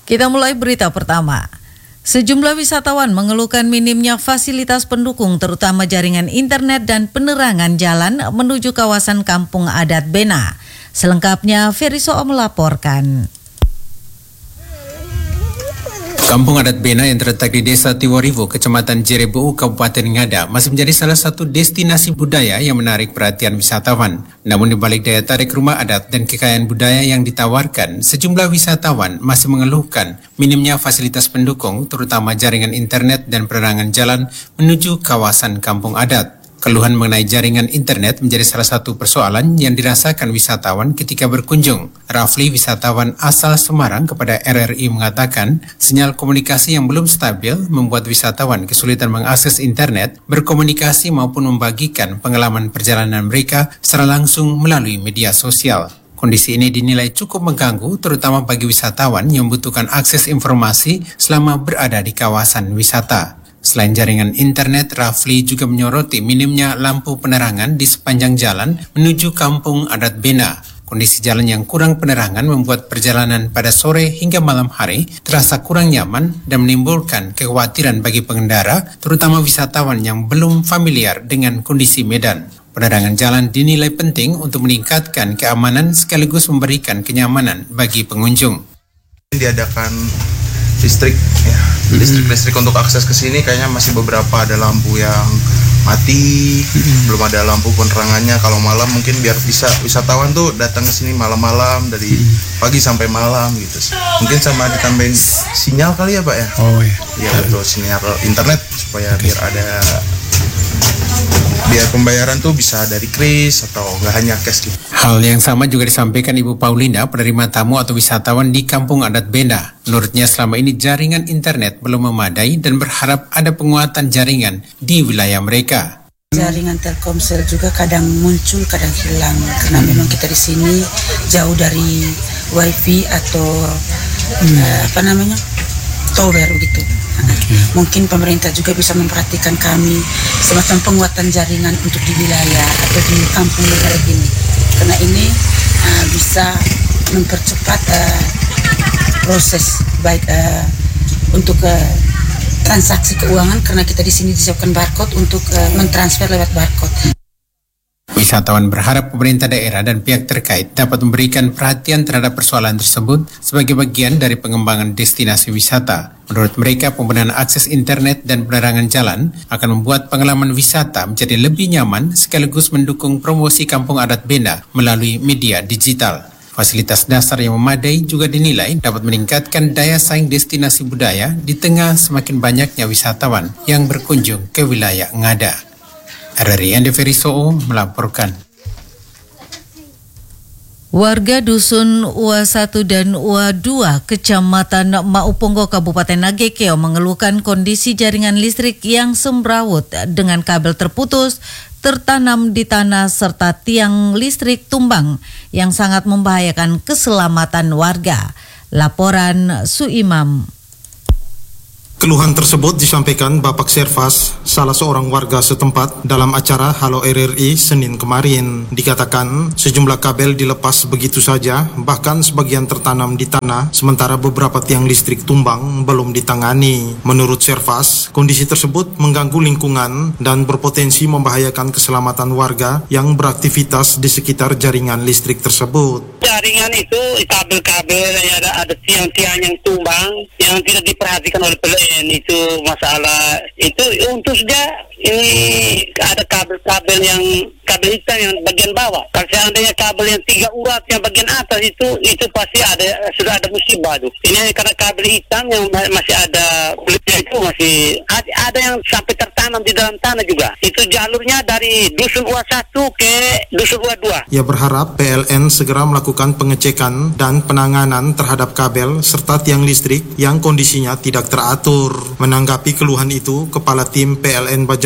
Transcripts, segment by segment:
Kita mulai berita pertama. Sejumlah wisatawan mengeluhkan minimnya fasilitas pendukung terutama jaringan internet dan penerangan jalan menuju kawasan Kampung Adat Bena. Selengkapnya Ferry Soo melaporkan. Kampung Adat Bena yang terletak di Desa Tiwarivo, Kecamatan Jerebuu, Kabupaten Ngada, masih menjadi salah satu destinasi budaya yang menarik perhatian wisatawan. Namun di balik daya tarik rumah adat dan kekayaan budaya yang ditawarkan, sejumlah wisatawan masih mengeluhkan minimnya fasilitas pendukung, terutama jaringan internet dan penerangan jalan menuju kawasan Kampung Adat. Keluhan mengenai jaringan internet menjadi salah satu persoalan yang dirasakan wisatawan ketika berkunjung. Rafli, wisatawan asal Semarang, kepada RRI mengatakan sinyal komunikasi yang belum stabil membuat wisatawan kesulitan mengakses internet, berkomunikasi maupun membagikan pengalaman perjalanan mereka secara langsung melalui media sosial. Kondisi ini dinilai cukup mengganggu terutama bagi wisatawan yang membutuhkan akses informasi selama berada di kawasan wisata. Selain jaringan internet, Rafli juga menyoroti minimnya lampu penerangan di sepanjang jalan menuju Kampung Adat Bena. Kondisi jalan yang kurang penerangan membuat perjalanan pada sore hingga malam hari terasa kurang nyaman dan menimbulkan kekhawatiran bagi pengendara, terutama wisatawan yang belum familiar dengan kondisi medan. Penerangan jalan dinilai penting untuk meningkatkan keamanan sekaligus memberikan kenyamanan bagi pengunjung. Diadakan listrik ya, listrik untuk akses ke sini kayaknya masih beberapa ada lampu yang mati, belum ada lampu penerangannya. Kalau malam mungkin biar bisa wisatawan tuh datang ke sini malam-malam dari pagi sampai malam gitu. Mungkin sama ditambahin sinyal kali ya Pak ya. Oh iya. Ya betul, sinyal internet supaya biar pembayaran tuh bisa dari kris atau nggak hanya cash gitu. Hal yang sama juga disampaikan Ibu Paulina, penerima tamu atau wisatawan di Kampung Adat Bena. Menurutnya selama ini jaringan internet belum memadai dan berharap ada penguatan jaringan di wilayah mereka. Jaringan Telkomsel juga kadang muncul, kadang hilang karena memang kita di sini jauh dari wifi atau tower gitu. Mungkin pemerintah juga bisa memperhatikan kami semacam penguatan jaringan untuk di wilayah atau di kampung negara ini, karena ini bisa mempercepat proses baik untuk transaksi keuangan, karena kita di sini disiapkan barcode untuk mentransfer lewat barcode. Wisatawan berharap pemerintah daerah dan pihak terkait dapat memberikan perhatian terhadap persoalan tersebut sebagai bagian dari pengembangan destinasi wisata. Menurut mereka, pembenahan akses internet dan penerangan jalan akan membuat pengalaman wisata menjadi lebih nyaman sekaligus mendukung promosi Kampung Adat Bena melalui media digital. Fasilitas dasar yang memadai juga dinilai dapat meningkatkan daya saing destinasi budaya di tengah semakin banyaknya wisatawan yang berkunjung ke wilayah Ngada. RRI Ferry Soo melaporkan. Warga Dusun UA1 dan UA2 Kecamatan Mauponggo Kabupaten Nagekeo mengeluhkan kondisi jaringan listrik yang semrawut dengan kabel terputus, tertanam di tanah serta tiang listrik tumbang yang sangat membahayakan keselamatan warga. Laporan Suimam. Keluhan tersebut disampaikan Bapak Servas, salah seorang warga setempat, dalam acara Halo RRI Senin kemarin. Dikatakan sejumlah kabel dilepas begitu saja, bahkan sebagian tertanam di tanah, sementara beberapa tiang listrik tumbang belum ditangani. Menurut Servas, kondisi tersebut mengganggu lingkungan dan berpotensi membahayakan keselamatan warga yang beraktivitas di sekitar jaringan listrik tersebut. Jaringan itu kabel-kabel, ada tiang-tiang yang tumbang yang tidak diperhatikan oleh PLN. Itu masalah itu untuk sudah ini ada kabel-kabel yang kabel hitam yang bagian bawah. Kalau seandainya kabel yang 3 urat yang bagian atas itu pasti sudah ada musibah tuh. Ini karena kabel hitam yang masih ada kulitnya itu masih ada yang sampai tertanam di dalam tanah juga. Itu jalurnya dari Dusun UA1 ke Dusun UA2. Ia berharap PLN segera melakukan pengecekan dan penanganan terhadap kabel serta tiang listrik yang kondisinya tidak teratur. Menanggapi keluhan itu, Kepala Tim PLN Bajawa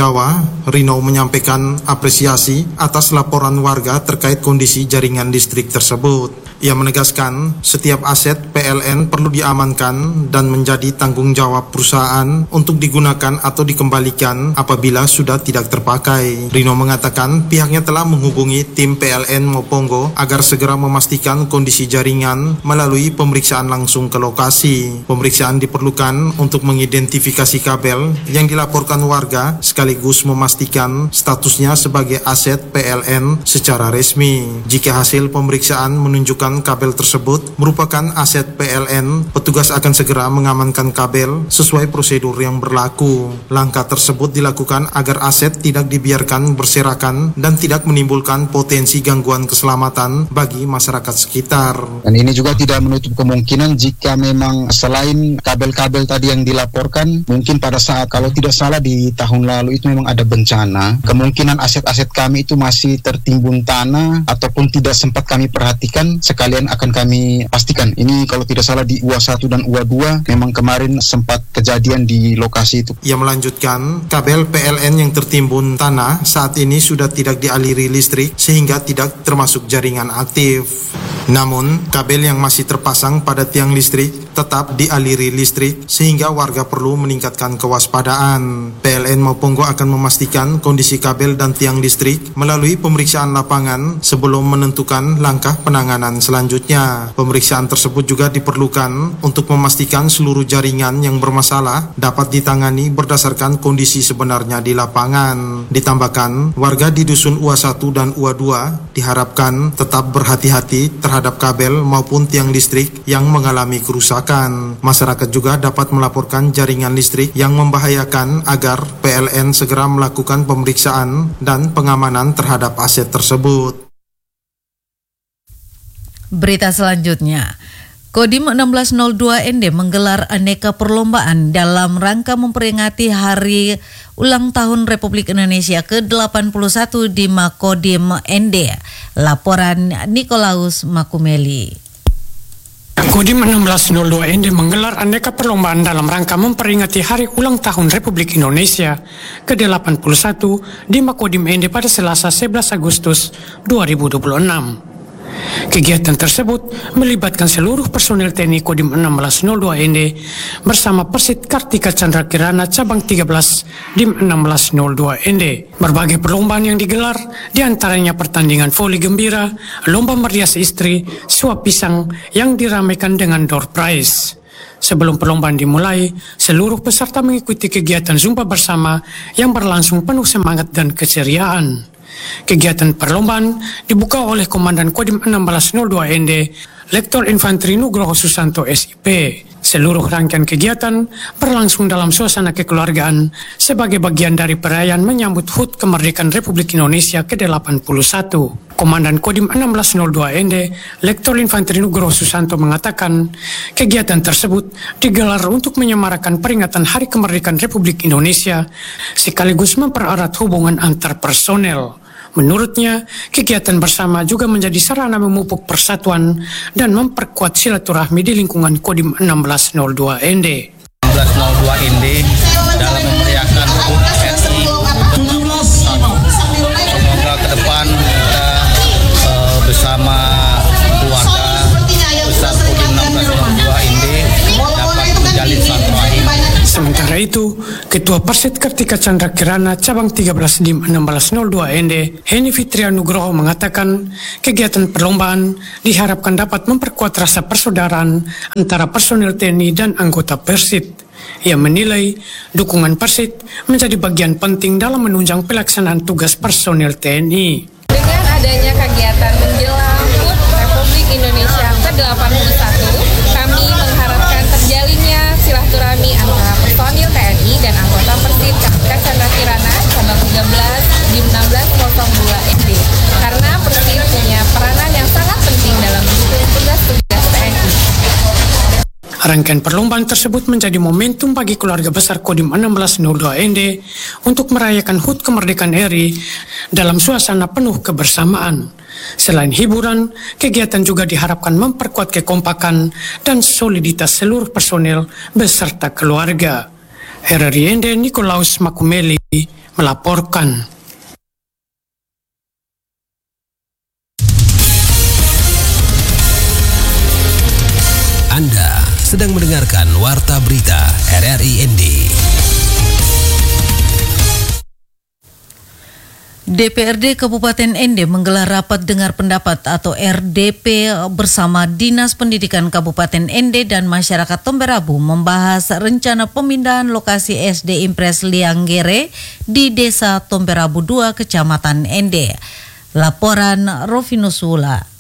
Sumbawa, Rino menyampaikan apresiasi atas laporan warga terkait kondisi jaringan listrik tersebut. Ia menegaskan setiap aset PLN perlu diamankan dan menjadi tanggung jawab perusahaan untuk digunakan atau dikembalikan apabila sudah tidak terpakai. Rino mengatakan pihaknya telah menghubungi tim PLN Mopongo agar segera memastikan kondisi jaringan melalui pemeriksaan langsung ke lokasi. Pemeriksaan diperlukan untuk mengidentifikasi kabel yang dilaporkan warga sekaligus memastikan statusnya sebagai aset PLN secara resmi. Jika hasil pemeriksaan menunjukkan kabel tersebut merupakan aset PLN, petugas akan segera mengamankan kabel sesuai prosedur yang berlaku. Langkah tersebut dilakukan agar aset tidak dibiarkan berserakan dan tidak menimbulkan potensi gangguan keselamatan bagi masyarakat sekitar. Dan ini juga tidak menutup kemungkinan jika memang selain kabel-kabel tadi yang dilaporkan, mungkin pada saat kalau tidak salah di tahun lalu itu memang ada bencana, kemungkinan aset-aset kami itu masih tertimbun tanah ataupun tidak sempat kami perhatikan, sekalian akan kami pastikan. Ini kalau tidak salah di UA1 dan UA2 memang kemarin sempat kejadian di lokasi itu. Ia melanjutkan, kabel PLN yang tertimbun tanah saat ini sudah tidak dialiri listrik sehingga tidak termasuk jaringan aktif. Namun, kabel yang masih terpasang pada tiang listrik tetap dialiri listrik sehingga warga perlu meningkatkan kewaspadaan. PLN Mopongo akan memastikan kondisi kabel dan tiang listrik melalui pemeriksaan lapangan sebelum menentukan langkah penanganan selanjutnya. Pemeriksaan tersebut juga diperlukan untuk memastikan seluruh jaringan yang bermasalah dapat ditangani berdasarkan kondisi sebenarnya di lapangan. Ditambahkan, warga di Dusun UA1 dan UA2 diharapkan tetap berhati-hati terhadap kabel maupun tiang listrik yang mengalami kerusakan. Masyarakat juga dapat melaporkan jaringan listrik yang membahayakan agar PLN segera melakukan pemeriksaan dan pengamanan terhadap aset tersebut. Berita selanjutnya, Kodim 1602 ND menggelar aneka perlombaan dalam rangka memperingati Hari Ulang Tahun Republik Indonesia ke-81 di Makodim ND. Laporan Nikolaus Makumeli. Kodim 1602 ND menggelar aneka perlombaan dalam rangka memperingati Hari Ulang Tahun Republik Indonesia ke-81 di Makodim ND pada Selasa 11 Agustus 2026. Kegiatan tersebut melibatkan seluruh personil TNI Kodim 1602 ND bersama Persit Kartika Chandra Kirana cabang 13 Dim 1602 ND. Berbagai perlombaan yang digelar diantaranya pertandingan voli gembira, lomba merias istri, suap pisang yang diramaikan dengan door prize. Sebelum perlombaan dimulai, seluruh peserta mengikuti kegiatan Zumba bersama yang berlangsung penuh semangat dan keceriaan. Kegiatan perlombaan dibuka oleh Komandan Kodim 1602 ND, Lektor Infanteri Nugroho Susanto SIP. Seluruh rangkaian kegiatan berlangsung dalam suasana kekeluargaan sebagai bagian dari perayaan menyambut HUT Kemerdekaan Republik Indonesia ke-81. Komandan Kodim 1602 ND, Lektor Infanteri Nugroho Susanto mengatakan, kegiatan tersebut digelar untuk menyemarakan peringatan Hari Kemerdekaan Republik Indonesia sekaligus mempererat hubungan antar personel. Menurutnya, kegiatan bersama juga menjadi sarana memupuk persatuan dan memperkuat silaturahmi di lingkungan Kodim 1602 ND. 1602 ND dalam memeriahkan HUT RI. Semoga ke depan kita bersama keluarga besar Kodim 1602 ND dapat menjalin silaturahmi. Sementara itu, Ketua Persit Kartika Chandra Kirana cabang 13 Dim 1602 ND, Heni Fitria Nugroho mengatakan kegiatan perlombaan diharapkan dapat memperkuat rasa persaudaraan antara personil TNI dan anggota Persit. Ia menilai dukungan Persit menjadi bagian penting dalam menunjang pelaksanaan tugas personil TNI. Dengan adanya kegiatan menjelang HUT Republik Indonesia ke-81, kami mengharapkan terjalinnya silaturahmi antara personil TNI dan anggota Persit Kartika Chandra Kirana cabang 13 Dim 1602 ND karena Persit punya peranan yang sangat penting dalam mendukung tugas-tugas TNI. Rangkaian perlombaan tersebut menjadi momentum bagi keluarga besar Kodim 1602 ND untuk merayakan HUT Kemerdekaan RI dalam suasana penuh kebersamaan. Selain hiburan, kegiatan juga diharapkan memperkuat kekompakan dan soliditas seluruh personel beserta keluarga. RRI ND Nikolaus Makumeli melaporkan. Anda sedang mendengarkan Warta Berita RRI ND. DPRD Kabupaten Ende menggelar rapat dengar pendapat atau RDP bersama Dinas Pendidikan Kabupaten Ende dan masyarakat Tomberabu membahas rencana pemindahan lokasi SD Impres Lianggere di Desa Tomberabu 2, Kecamatan Ende. Laporan Rovinus Wula.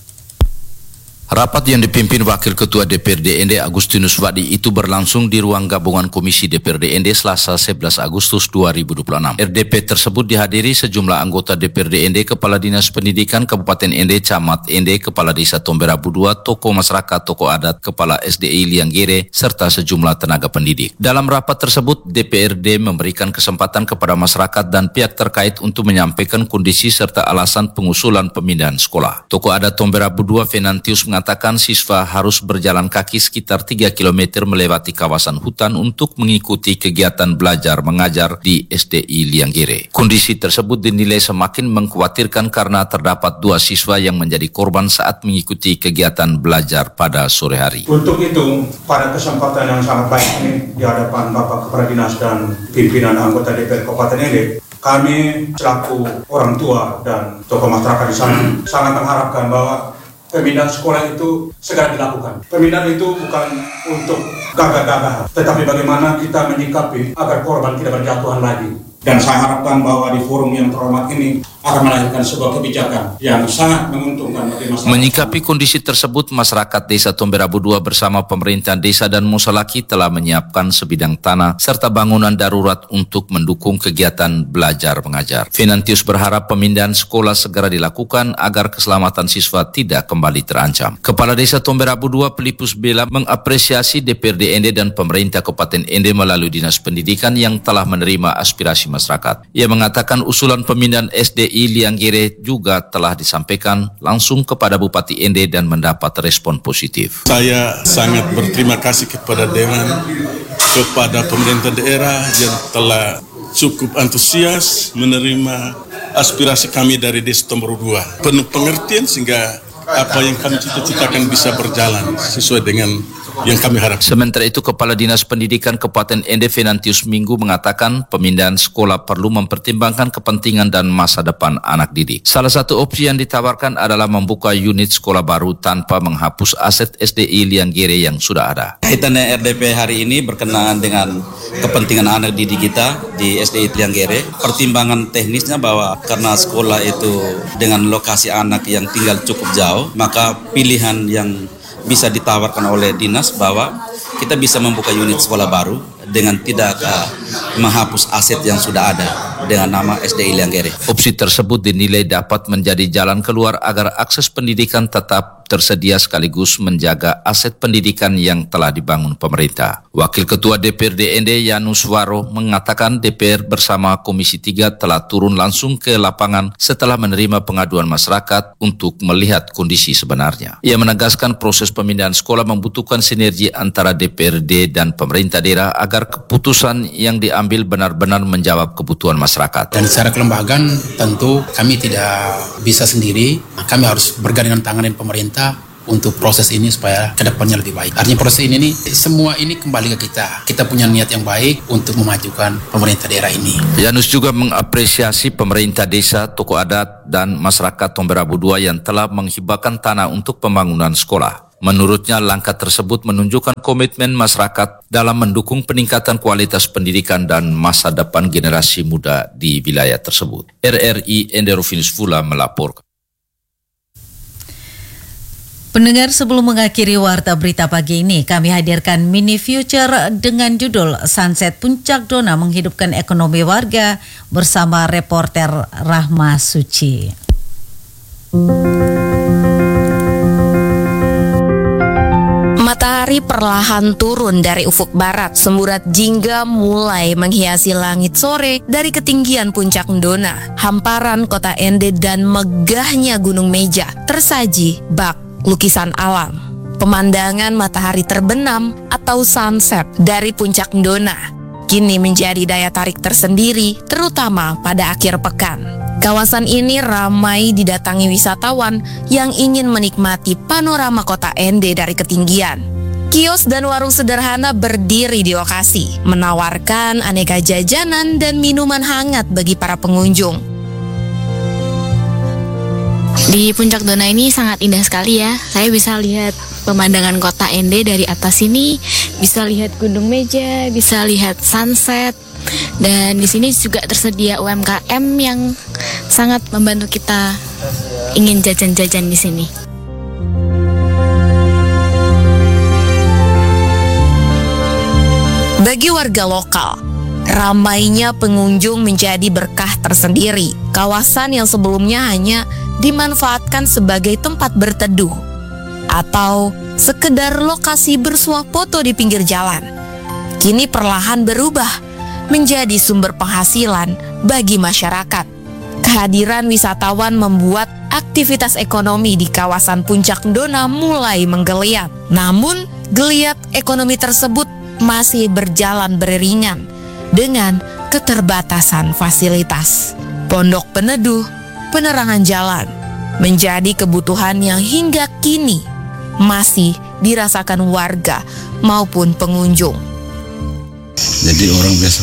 Rapat yang dipimpin Wakil Ketua DPRD Ende Agustinus Wadi itu berlangsung di ruang gabungan Komisi DPRD Ende Selasa 11 Agustus 2026. RDP tersebut dihadiri sejumlah anggota DPRD Ende, Kepala Dinas Pendidikan Kabupaten Ende, Camat Ende, Kepala Desa Tomberabu 2, tokoh masyarakat, tokoh adat, Kepala SDI Lianggere, serta sejumlah tenaga pendidik. Dalam rapat tersebut, DPRD memberikan kesempatan kepada masyarakat dan pihak terkait untuk menyampaikan kondisi serta alasan pengusulan pemindahan sekolah. Tokoh adat Tomberabu 2 Venantius mengatakan siswa harus berjalan kaki sekitar 3 km melewati kawasan hutan untuk mengikuti kegiatan belajar mengajar di SDI Lianggere. Kondisi tersebut dinilai semakin mengkhawatirkan karena terdapat 2 siswa yang menjadi korban saat mengikuti kegiatan belajar pada sore hari. Untuk itu, pada kesempatan yang sangat baik ini di hadapan Bapak Kepala Dinas dan pimpinan anggota DPR Kabupaten Ende, kami selaku orang tua dan tokoh masyarakat di sana sangat mengharapkan bahwa pemindahan sekolah itu segera dilakukan. Pemindahan itu bukan untuk gagah-gagah, tetapi bagaimana kita menyikapi agar korban tidak berjatuhan lagi. Dan saya harapkan bahwa di forum yang terhormat ini akan melahirkan sebuah kebijakan yang sangat menguntungkan bagi masyarakat. Menyikapi kondisi tersebut, masyarakat Desa Tomberabu 2 bersama pemerintah desa dan Musalaki telah menyiapkan sebidang tanah serta bangunan darurat untuk mendukung kegiatan belajar mengajar. Venantius berharap pemindahan sekolah segera dilakukan agar keselamatan siswa tidak kembali terancam. Kepala Desa Tomberabu 2 Pelipus Bela mengapresiasi DPRD Ende dan pemerintah Kabupaten Ende melalui Dinas Pendidikan yang telah menerima aspirasi masyarakat. Ia mengatakan usulan pemindahan SDI Lianggere juga telah disampaikan langsung kepada Bupati Ende dan mendapat respon positif. Saya sangat berterima kasih kepada Dewan, kepada pemerintah daerah yang telah cukup antusias menerima aspirasi kami dari Desa Tomberabu 2. Penuh pengertian sehingga apa yang kami cita-citakan bisa berjalan sesuai dengan yang kami harapkan. Sementara itu, Kepala Dinas Pendidikan Kabupaten Ende Venantius Minggu mengatakan pemindahan sekolah perlu mempertimbangkan kepentingan dan masa depan anak didik. Salah satu opsi yang ditawarkan adalah membuka unit sekolah baru tanpa menghapus aset SDI Lianggere yang sudah ada. Kaitannya RDP hari ini berkenaan dengan kepentingan anak didik kita di SDI Lianggere. Pertimbangan teknisnya bahwa karena sekolah itu dengan lokasi anak yang tinggal cukup jauh, maka pilihan yang bisa ditawarkan oleh dinas bahwa kita bisa membuka unit sekolah baru dengan tidak menghapus aset yang sudah ada dengan nama SDI Lianggere. Opsi tersebut dinilai dapat menjadi jalan keluar agar akses pendidikan tetap tersedia sekaligus menjaga aset pendidikan yang telah dibangun pemerintah. Wakil Ketua DPRD Ende Yanus Waro mengatakan DPR bersama Komisi 3 telah turun langsung ke lapangan setelah menerima pengaduan masyarakat untuk melihat kondisi sebenarnya. Ia menegaskan proses pemindahan sekolah membutuhkan sinergi antara DPRD dan pemerintah daerah agar keputusan yang diambil benar-benar menjawab kebutuhan masyarakat. Dan secara kelembagaan tentu kami tidak bisa sendiri, kami harus bergandengan tangan dengan pemerintah untuk proses ini supaya kedepannya lebih baik. Artinya proses ini semua ini kembali ke kita. Kita punya niat yang baik untuk memajukan pemerintah daerah ini. Yanus juga mengapresiasi pemerintah desa, tokoh adat, dan masyarakat Tomberabu 2 yang telah menghibahkan tanah untuk pembangunan sekolah. Menurutnya, langkah tersebut menunjukkan komitmen masyarakat dalam mendukung peningkatan kualitas pendidikan dan masa depan generasi muda di wilayah tersebut. RRI Ende Rovinus Wula melaporkan. Pendengar, sebelum mengakhiri Warta Berita pagi ini, kami hadirkan mini future dengan judul Sunset Puncak Dona Menghidupkan Ekonomi Warga bersama reporter Rahma Suci. Matahari perlahan turun dari ufuk barat, semburat jingga mulai menghiasi langit sore dari ketinggian puncak Dona. Hamparan kota Ende dan megahnya Gunung Meja tersaji bak lukisan alam. Pemandangan matahari terbenam atau sunset dari puncak Dona kini menjadi daya tarik tersendiri, terutama pada akhir pekan. Kawasan ini ramai didatangi wisatawan yang ingin menikmati panorama kota Ende dari ketinggian. Kios dan warung sederhana berdiri di lokasi, menawarkan aneka jajanan dan minuman hangat bagi para pengunjung. Di Puncak Dona ini sangat indah sekali ya. Saya bisa lihat pemandangan kota Ende dari atas sini, bisa lihat Gunung Meja, bisa lihat sunset. Dan di sini juga tersedia UMKM yang sangat membantu kita ingin jajan-jajan di sini. Bagi warga lokal, ramainya pengunjung menjadi berkah tersendiri. Kawasan yang sebelumnya hanya dimanfaatkan sebagai tempat berteduh atau sekedar lokasi bersuah foto di pinggir jalan, kini perlahan berubah menjadi sumber penghasilan bagi masyarakat. Kehadiran wisatawan membuat aktivitas ekonomi di kawasan Puncak Dona mulai menggeliat. Namun, geliat ekonomi tersebut masih berjalan beriringan dengan keterbatasan fasilitas. Pondok peneduh, penerangan jalan menjadi kebutuhan yang hingga kini masih dirasakan warga maupun pengunjung. Jadi orang biasa